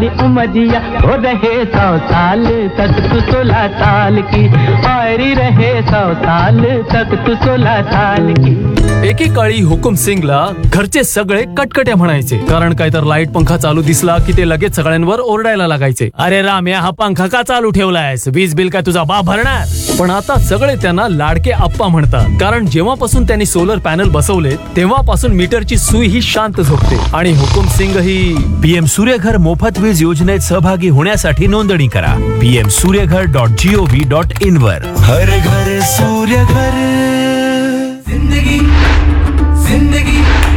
उमजिया हो रहे 100 साल तक तू 16 साल की और रहे 100 साल तक तू 16 साल की. एकेकाळी हुकुम सिंगला घरचे सगळे कटकट्या म्हणायचे, कारण काय तर लाईट पंखा चालू दिसला की ते लगेच सगळ्यांवर ओरडायला लागायचे, अरे राम्या हा पंखा का चालू ठेवलायस, वीज बिल काय तुझा बाप भरणार. पण आता सगळे त्यांना लाडके आप्पा म्हणतात, कारण जेव्हापासून त्यांनी सोलर पॅनल बसवले तेव्हापासून मीटरची सुई ही शांत झोपते. आणि हुकुम सिंग ही पीएम सूर्यघर मोफत वीज योजनेत सहभागी होण्यासाठी नोंदणी करा pmsuryaghar.gov.in वर. हर घर सूर्य घर. जिंदगी जिंदगी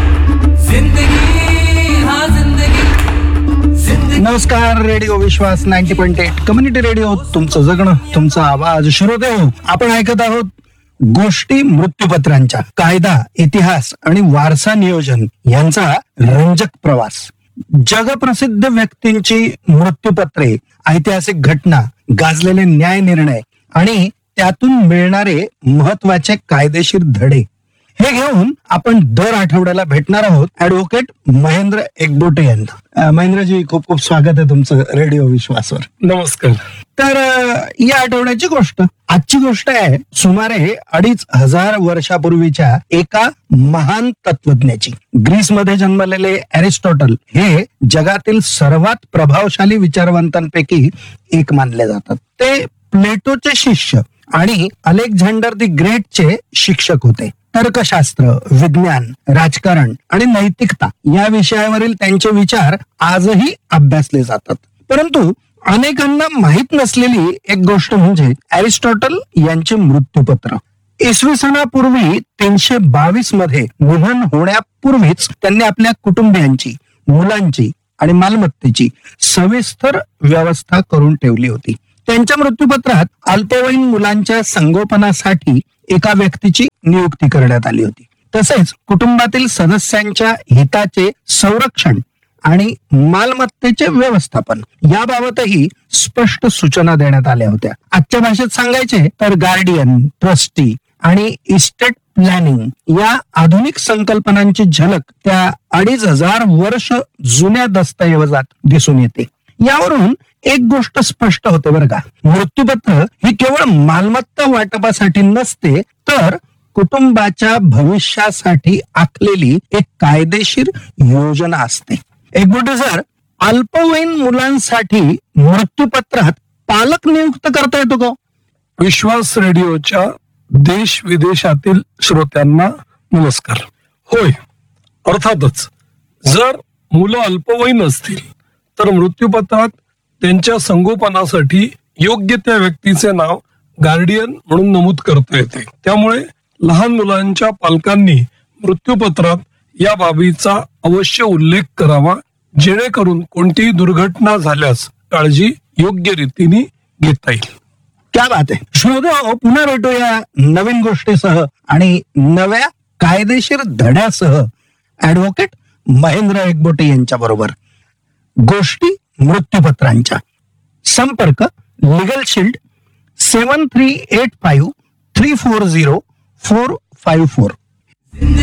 जिंदगी हाँ जिंदगी. नमस्कार. रेडिओ विश्वास 90.8 कम्युनिटी रेडिओ, तुमचं जगणं तुमचा आवाज. श्रोते हो, आपण ऐकत आहोत गोष्टी मृत्यूपत्रांच्या. कायदा, इतिहास आणि वारसा नियोजन यांचा रंजक प्रवास. जगप्रसिद्ध व्यक्तींची मृत्यूपत्रे, ऐतिहासिक घटना, गाजलेले न्याय निर्णय आणि त्यातून मिळणारे महत्वाचे कायदेशीर धडे, हे घेऊन आपण दर आठवड्याला भेटणार आहोत ऍडव्होकेट महेंद्र एकबोटे यांना. महेंद्रजी, खूप खूप स्वागत आहे तुमचं रेडिओ विश्वासवर. नमस्कार. तर या आठवड्याची गोष्ट, आजची गोष्ट आहे सुमारे 2500 वर्षापूर्वीच्या एका महान तत्वज्ञाची. ग्रीसमध्ये जन्मलेले अरिस्टॉटल हे जगातील सर्वात प्रभावशाली विचारवंतांपैकी एक मानले जातात. ते प्लेटोचे शिष्य आणि अलेक्झांडर दी ग्रेटचे शिक्षक होते. तर्कशास्त्र, विज्ञान, राजकारण आणि नैतिकता या विषयावरील त्यांचे विचार आजही अभ्यासले जातात. परंतु अनेकांना माहीत नसलेली एक गोष्ट म्हणजे अरिस्टॉटल यांचे मृत्यूपत्र. इसवी सनापूर्वी 322 मध्ये निधन होण्यापूर्वीच त्यांनी आपल्या कुटुंबियांची, मुलांची आणि मालमत्तेची सविस्तर व्यवस्था करून ठेवली होती. त्यांच्या मृत्यूपत्रात अल्पवयीन मुलांच्या संगोपनासाठी एका व्यक्तीची नियुक्ती करण्यात आली होती. तसेच कुटुंबातील सदस्यांच्या हिताचे संरक्षण आणि मालमत्तेचे व्यवस्थापन याबाबतही स्पष्ट सूचना देण्यात आल्या होत्या. आजच्या भाषेत सांगायचे तर गार्डियन, ट्रस्टी आणि इस्टेट प्लॅनिंग या आधुनिक संकल्पनांची झलक त्या 2500 वर्ष जुन्या दस्तऐवजात दिसून येते. यावरून एक गोष्ट स्पष्ट होते बरं का, मृत्यूपत्र ही केवळ मालमत्ता वाटपासाठी नसते, तर कुटुंबाच्या भविष्यासाठी आखलेली एक कायदेशीर योजना असते. एकबोटे सर, अल्पवयीन मुलांसाठी मृत्यूपत्रात पालक नियुक्त करता येतो का? विश्वास रेडिओच्या देश विदेशातील श्रोत्यांना नमस्कार. होय, अर्थातच जर मुलं अल्पवयीन असतील तर मृत्यूपत्रात त्यांच्या संगोपनासाठी योग्य त्या व्यक्तीचे नाव गार्डियन म्हणून नमूद करता येते. त्यामुळे लहान मुलांच्या पालकांनी मृत्यूपत्रात या बाबीचा अवश्य उल्लेख करावा, जेणेकरून कोणतीही दुर्घटना झाल्यास काळजी योग्य रीतीने घेता येईल. क्या बात आहे. श्रोते, पुन्हा भेटूया नवीन गोष्टीसह आणि नव्या कायदेशीर धड्यासह ऍडव्होकेट महेंद्र एकबोटे यांच्या बरोबर. गोष्टी मृत्यूपत्रांच्या. संपर्क लीगल शील्ड 7385 340 454.